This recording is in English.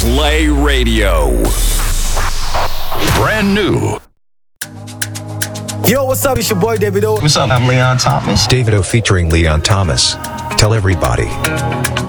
Play Radio. Brand new. Yo, what's up? It's your boy Davido. What's up? I'm Leon Thomas. Davido featuring Leon Thomas. Tell everybody.